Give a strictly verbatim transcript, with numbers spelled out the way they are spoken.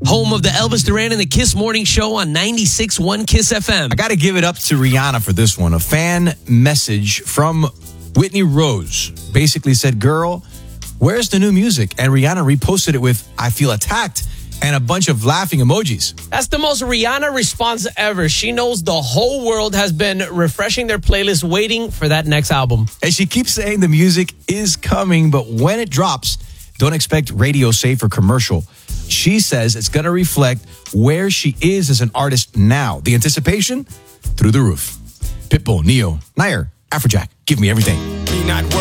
home of the Elvis Duran and the Kiss Morning Show on ninety-six point one Kiss F M. I got to give it up to Rihanna for this one. A fan message from Whitney Rose basically said, girl, where's the new music? And Rihanna reposted it with, I feel attacked, and a bunch of laughing emojis. That's the most Rihanna response ever. She knows the whole world has been refreshing their playlist, waiting for that next album. And she keeps saying the music is coming, but when it drops, don't expect radio safe or commercial. She says it's going to reflect where she is as an artist now. The anticipation, through the roof. Pitbull, Neo, Nair, Afrojack, give me everything.